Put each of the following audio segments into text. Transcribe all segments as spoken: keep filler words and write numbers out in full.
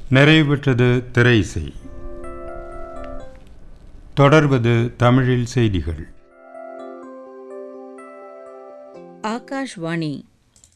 நிறைவு பெற்றது திரை இசை. தொடர்வது தமிழில் செய்திகள். ஆகாஷ்வாணி.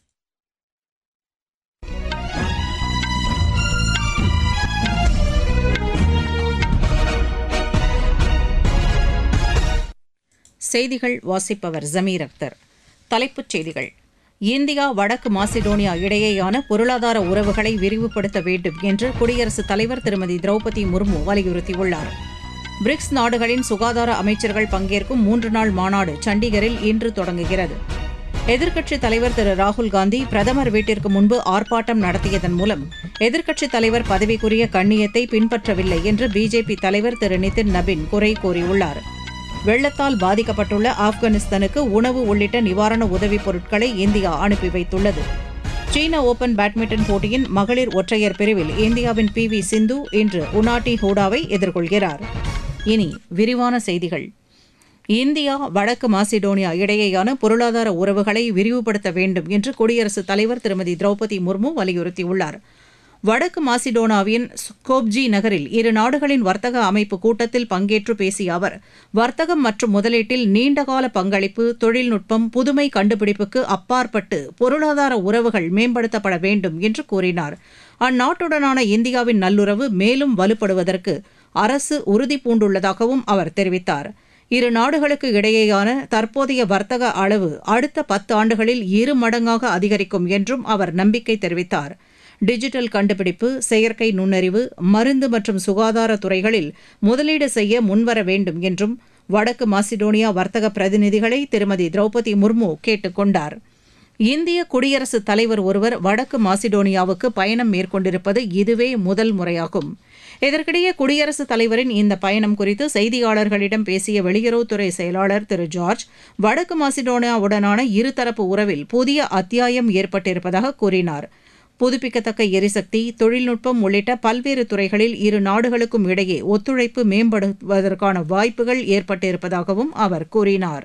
செய்திகள் வாசிப்பவர் ஜமீர் அக்தர். தலைப்புச் செய்திகள். இந்தியா வடக்கு மாசிடோனியா இடையேயான பொருளாதார உறவுகளை விரிவுபடுத்த வேண்டும் என்று குடியரசுத் தலைவர் திருமதி திரௌபதி முர்மு வலியுறுத்தியுள்ளார். பிரிக்ஸ் நாடுகளின் சுகாதார அமைச்சர்கள் பங்கேற்கும் மூன்று நாள் மாநாடு சண்டிகரில் இன்று தொடங்குகிறது. எதிர்க்கட்சித் தலைவர் திரு ராகுல்காந்தி பிரதமர் வீட்டிற்கு முன்பு ஆர்ப்பாட்டம் நடத்தியதன் மூலம் எதிர்க்கட்சித் தலைவர் பதவிக்குரிய கண்ணியத்தை பின்பற்றவில்லை என்று பிஜேபி தலைவர் திரு நிதின் நபின் குறை கூறியுள்ளார். வெள்ளத்தால் பாதிக்கப்பட்டுள்ள ஆப்கானிஸ்தானுக்கு உணவு உள்ளிட்ட நிவாரண உதவிப் பொருட்களை இந்தியா அனுப்பி வைத்துள்ளது. சீன ஓபன் பேட்மிண்டன் போட்டியின் மகளிர் ஒற்றையர் பிரிவில் இந்தியாவின் பி வி சிந்து இன்று உனாட்டி ஹூடாவை எதிர்கொள்கிறார். இனி விரிவான செய்திகள். இந்தியா வடக்கு மாசிடோனியா இடையேயான பொருளாதார உறவுகளை விரிவுபடுத்த வேண்டும் என்று குடியரசுத் தலைவர் திருமதி திரௌபதி முர்மு வலியுறுத்தியுள்ளார். வடக்கு மாசிடோனாவின் ஸ்கோப்ஜி நகரில் இரு நாடுகளின் வர்த்தக அமைப்பு கூட்டத்தில் பங்கேற்று பேசிய அவர், வர்த்தகம் மற்றும் முதலீட்டில் நீண்டகால பங்களிப்பு, தொழில்நுட்பம், புதுமை கண்டுபிடிப்புக்கு அப்பாற்பட்டு பொருளாதார உறவுகள் மேம்படுத்தப்பட வேண்டும் என்று கூறினார். அந்நாட்டுடனான இந்தியாவின் நல்லுறவு மேலும் வலுப்படுவதற்கு அரசு உறுதி பூண்டுள்ளதாகவும் அவர் தெரிவித்தார். இரு நாடுகளுக்கு இடையேயான தற்போதைய வர்த்தக அளவு அடுத்த பத்து ஆண்டுகளில் இரு மடங்காக அதிகரிக்கும் என்றும் அவர் நம்பிக்கை தெரிவித்தார். டிஜிட்டல் கண்டுபிடிப்பு, செயற்கை நுண்ணறிவு, மருந்து மற்றும் சுகாதார துறைகளில் முதலீடு செய்ய முன்வர வேண்டும் என்றும் வடக்கு மாசிடோனியா வர்த்தக பிரதிநிதிகளை திருமதி திரௌபதி முர்மு கேட்டுக் கொண்டார். இந்திய குடியரசுத் தலைவர் ஒருவர் வடக்கு மாசிடோனியாவுக்கு பயணம் மேற்கொண்டிருப்பது இதுவே முதல் முறையாகும். இதற்கிடையே குடியரசுத் தலைவரின் இந்த பயணம் குறித்து செய்தியாளர்களிடம் பேசிய வெளியுறவுத்துறை செயலாளர் திரு ஜார்ஜ், வடக்கு மாசிடோனியாவுடனான இருதரப்பு உறவில் புதிய அத்தியாயம் ஏற்பட்டிருப்பதாக கூறினார். புதுப்பிக்கத்தக்க எரிசக்தி, தொழில்நுட்பம் உள்ளிட்ட பல்வேறு துறைகளில் இரு நாடுகளுக்கும் இடையே ஒத்துழைப்பு மேம்படுவதற்கான வாய்ப்புகள் ஏற்பட்டிருப்பதாகவும் அவர் கூறினார்.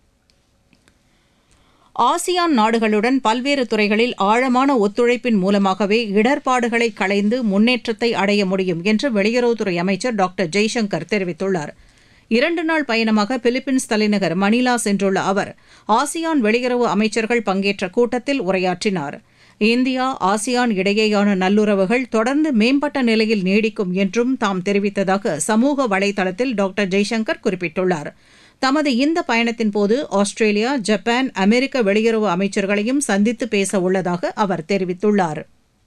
ஆசியான் நாடுகளுடன் பல்வேறு துறைகளில் ஆழமான ஒத்துழைப்பின் மூலமாகவே இடர்பாடுகளை களைந்து முன்னேற்றத்தை அடைய முடியும் என்று வெளியுறவுத்துறை அமைச்சர் டாக்டர் ஜெய்சங்கர் தெரிவித்துள்ளார். இரண்டு நாள் பயணமாக பிலிப்பீன்ஸ் தலைநகர் மணிலா சென்றுள்ள அவர் ஆசியான் வெளியுறவு அமைச்சர்கள் பங்கேற்ற கூட்டத்தில் உரையாற்றினார். இந்தியா ஆசியான் இடையேயான நல்லுறவுகள் தொடர்ந்து மேம்பட்ட நிலையில் நீடிக்கும் என்றும் தாம் தெரிவித்ததாக சமூக வலைதளத்தில் டாக்டர் ஜெய்சங்கர் குறிப்பிட்டுள்ளார். தமது இந்த பயணத்தின் போது ஆஸ்திரேலியா, ஜப்பான், அமெரிக்க வெளியுறவு அமைச்சர்களையும் சந்தித்து பேச உள்ளதாக அவர் தெரிவித்துள்ளார்.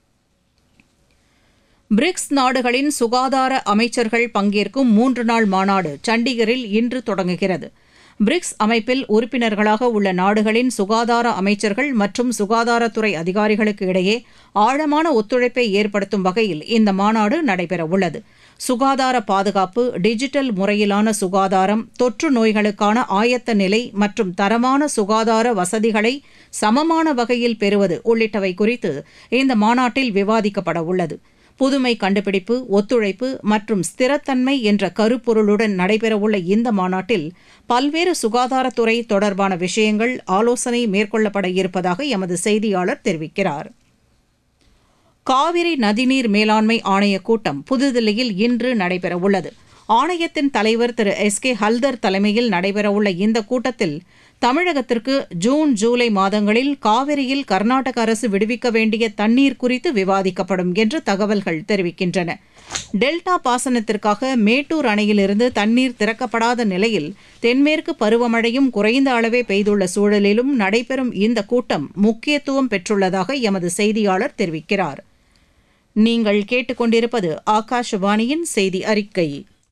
பிரிக்ஸ் நாடுகளின் சுகாதார அமைச்சர்கள் பங்கேற்கும் மூன்று நாள் மாநாடு சண்டிகரில் இன்று தொடங்குகிறது. பிரிக்ஸ் அமைப்பில் உறுப்பினர்களாக உள்ள நாடுகளின் சுகாதார அமைச்சர்கள் மற்றும் சுகாதாரத்துறை அதிகாரிகளுக்கு இடையே ஆழமான ஒத்துழைப்பை ஏற்படுத்தும் வகையில் இந்த மாநாடு நடைபெறவுள்ளது. சுகாதார பாதுகாப்பு, டிஜிட்டல் முறையிலான சுகாதாரம், தொற்று நோய்களுக்கான ஆயத்த நிலை மற்றும் தரமான சுகாதார வசதிகளை சமமான வகையில் பெறுவது உள்ளிட்டவை குறித்து இந்த மாநாட்டில் விவாதிக்கப்பட உள்ளது. புதுமை கண்டுபிடிப்பு, ஒத்துழைப்பு மற்றும் ஸ்திரத்தன்மை என்ற கருப்பொருளுடன் நடைபெறவுள்ள இந்த மாநாட்டில் பல்வேறு சுகாதாரத்துறை தொடர்பான விஷயங்கள் ஆலோசனை மேற்கொள்ளப்பட இருப்பதாக எமது செய்தியாளர் தெரிவிக்கிறார். காவிரி நதிநீர் மேலாண்மை ஆணையக் கூட்டம் புதுதில்லியில் இன்று நடைபெறவுள்ளது. ஆணையத்தின் தலைவர் திரு எஸ் கே ஹல்தர் தலைமையில் நடைபெறவுள்ள இந்த கூட்டத்தில் தமிழகத்திற்கு ஜூன், ஜூலை மாதங்களில் காவிரியில் கர்நாடக அரசு விடுவிக்க வேண்டிய தண்ணீர் குறித்து விவாதிக்கப்படும் என்று தகவல்கள் தெரிவிக்கின்றன. டெல்டா பாசனத்திற்காக மேட்டூர் அணையிலிருந்து தண்ணீர் திறக்கப்படாத நிலையில் தென்மேற்கு பருவமழையும் குறைந்த அளவே பெய்துள்ள சூழலிலும் நடைபெறும் இந்த கூட்டம் முக்கியத்துவம் பெற்றுள்ளதாக எமது செய்தியாளர் தெரிவிக்கிறார். நீங்கள் கேட்டுக்கொண்டிருப்பது ஆகாஷவாணியின் செய்தி அறிக்கை.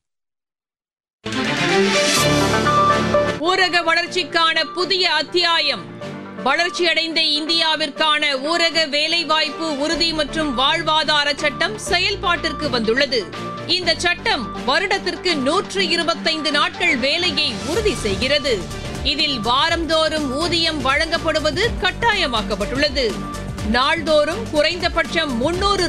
ஊரக வளர்ச்சிக்கான புதிய அத்தியாயம். வளர்ச்சியடைந்த இந்தியாவிற்கான ஊரக வேலைவாய்ப்பு உறுதி மற்றும் வாழ்வாதார சட்டம் செயல்பாட்டிற்கு வந்துள்ளது. இந்த சட்டம் வருடத்திற்கு நூற்று இருபத்தைந்து நாட்கள் வேலையை உறுதி செய்கிறது. இதில் வாரந்தோறும் ஊதியம் வழங்கப்படுவது கட்டாயமாக்கப்பட்டுள்ளது. நாள்தோறும் குறைந்தபட்சம் முன்னூறு